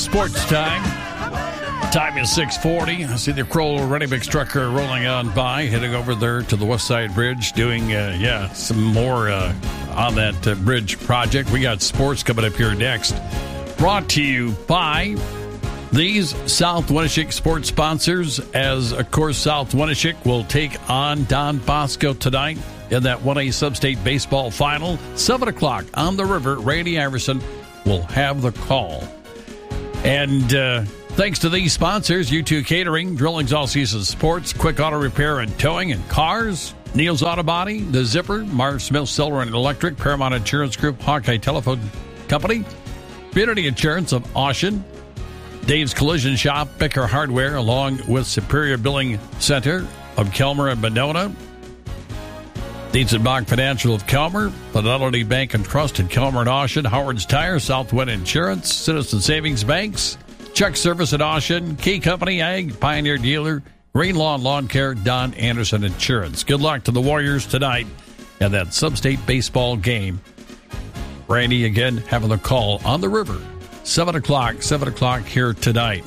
Sports time. Time is 6:40. I see the Kroll Ready Mix trucker rolling on by, heading over there to the West Side Bridge, doing, some more on that bridge project. We got sports coming up here next. Brought to you by these South Winneshiek sports sponsors, as, of course, South Winneshiek will take on Don Bosco tonight in that 1A Sub-State baseball final. 7 o'clock on the river. Randy Iverson will have the call. And thanks to these sponsors, U2 Catering, Drilling's All Season Sports, Quick Auto Repair and Towing and Cars, Neil's Auto Body, The Zipper, Mars Smith Solar and Electric, Paramount Insurance Group, Hawkeye Telephone Company, Community Insurance of Ocean, Dave's Collision Shop, Becker Hardware, along with Superior Billing Center of Kelmer and Monona, Dietzenbach Financial of Kelmer, Fidelity Bank and Trust in Kelmer and Ocean, Howard's Tire, Southwind Insurance, Citizen Savings Banks, Chuck Service at Ocean, Key Company, Ag, Pioneer Dealer, Green Lawn Lawn Care, Don Anderson Insurance. Good luck to the Warriors tonight in that sub-state baseball game. Randy again having the call on the river. 7 o'clock here tonight.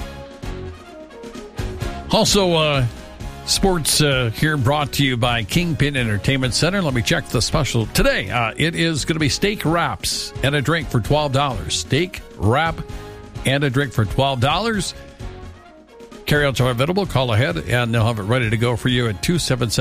Also, sports here brought to you by Kingpin Entertainment Center. Let me check the special today. It is going to be steak wraps and a drink for $12. Steak wrap and a drink for $12. Carryouts are available. Call ahead, and they'll have it ready to go for you at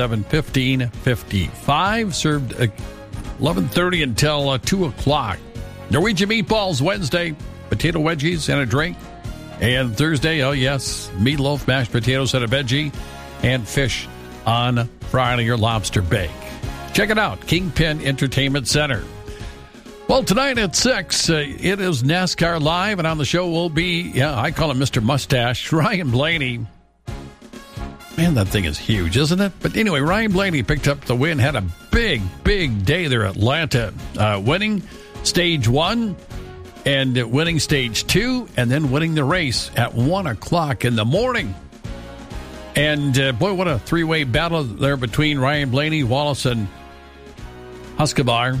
277-1555. Served at 11:30 until 2 o'clock. Norwegian meatballs Wednesday, potato wedgies and a drink. And Thursday, oh yes, meatloaf, mashed potatoes and a veggie, and fish on Friday or lobster bake. Check it out, Kingpin Entertainment Center. Well, tonight at 6, it is NASCAR Live, and on the show will be, I call him Mr. Mustache, Ryan Blaney. Man, that thing is huge, isn't it? But anyway, Ryan Blaney picked up the win, had a big day there at Atlanta, winning Stage 1 and winning Stage 2, and then winning the race at 1 o'clock in the morning. And, boy, what a three-way battle there between Ryan Blaney, Wallace, and Huskabar.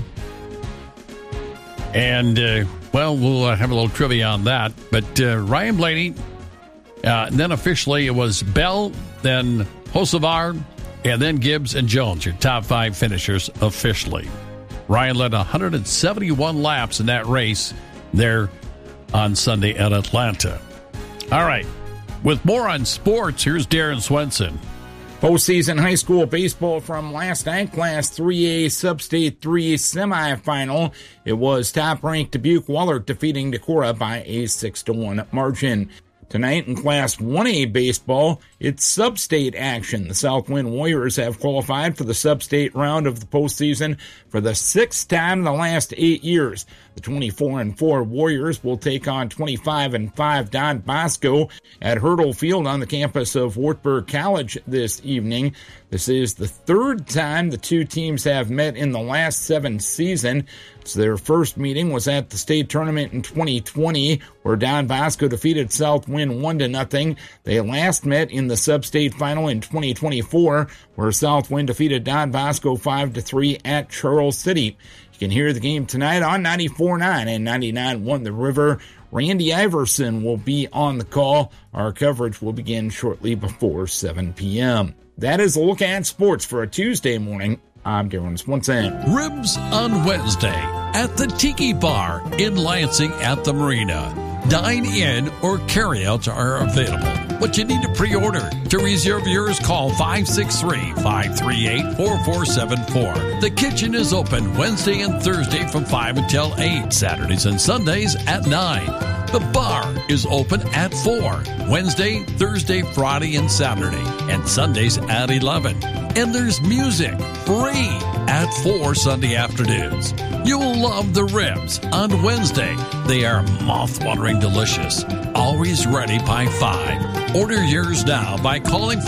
And, we'll have a little trivia on that. But Ryan Blaney, then officially it was Bell, then Hocevar, and then Gibbs and Jones, your top 5 finishers officially. Ryan led 171 laps in that race there on Sunday at Atlanta. All right. With more on sports, here's Darren Swenson. Postseason high school baseball from last night, Class 3A Sub-State 3 semifinal. It was top-ranked Dubuque Wahlert defeating Decorah by a 6-1 margin. Tonight in Class 1A baseball, it's sub-state action. The Southwind Warriors have qualified for the sub-state round of the postseason for the 6th time in the last 8 years. The 24-4 Warriors will take on 25-5 Don Bosco at Hurdle Field on the campus of Wartburg College this evening. This is the 3rd time the two teams have met in the last 7 seasons. Their first meeting was at the state tournament in 2020, where Don Bosco defeated Southwind 1-0. They last met in the sub-state final in 2024, where Southwind defeated Don Bosco 5-3 at Charles City. You can hear the game tonight on 94.9 and 99.1 The River. Randy Iverson will be on the call. Our coverage will begin shortly before 7 p.m. That is a look at sports for a Tuesday morning. I'm Darren Swenson. Ribs on Wednesday at the Tiki Bar in Lansing at the Marina. Dine-in or carryouts are available, but you need to pre-order. To reserve yours, call 563-538-4474. The kitchen is open Wednesday and Thursday from 5 until 8, Saturdays and Sundays at 9. The bar is open at 4, Wednesday, Thursday, Friday, and Saturday, and Sundays at 11. And there's music, free, at 4 Sunday afternoons. You'll love the ribs on Wednesday. They are mouth-watering delicious, always ready by 5. Order yours now by calling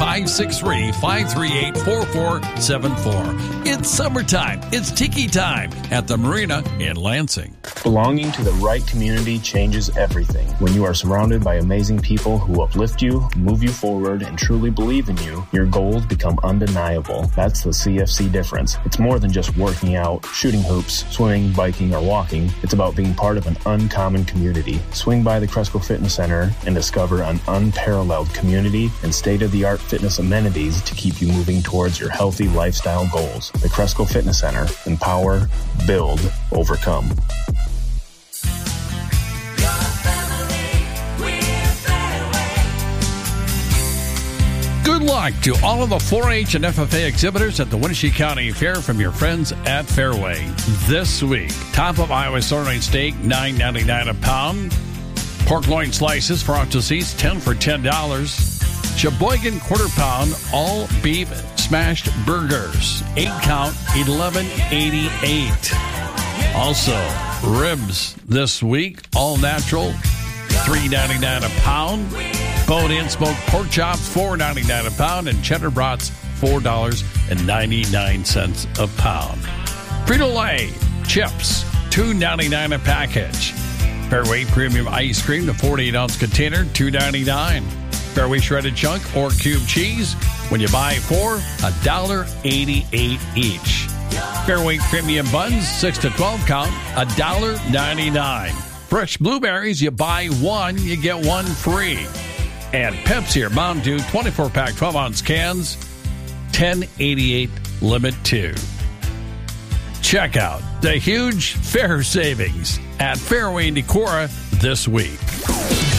563-538-4474. It's summertime. It's Tiki time at the Marina in Lansing. Belonging to the right community changes everything. When you are surrounded by amazing people who uplift you, move you forward, and truly believe in you, your goals become undeniable. That's the CFC difference. It's more than just working out, shooting hoops, swimming, biking, or walking. It's about being part of an uncommon community. Swing by the Cresco Fitness Center and discover an unparalleled community and state-of-the-art fitness amenities to keep you moving towards your healthy lifestyle goals. The Cresco Fitness Center. Empower, build, overcome. Good luck to all of the 4-H and FFA exhibitors at the Wenatchee County Fair from your friends at Fairway. This week, top of Iowa sirloin steak, $9.99 a pound. Pork loin slices for octoseats, $10 for $10. Sheboygan quarter pound all beef smashed burgers, 8 count, $11.88. Also, ribs this week, all natural, $3.99 a pound. Bone-in smoked pork chops, $4.99 a pound, and cheddar brats, $4.99 a pound. Frito-Lay chips, $2.99 a package. Fairway premium ice cream, the 48-ounce container, $2.99. Fairway shredded chunk or cube cheese, when you buy 4, $1.88 each. Fairway premium buns, 6 to 12 count, $1.99. Fresh blueberries, you buy 1, you get 1 free. And Pepsi or Mountain Dew 24-pack 12-ounce cans, $10.88 limit 2. Check out the huge fair savings at Fairway Decorah this week.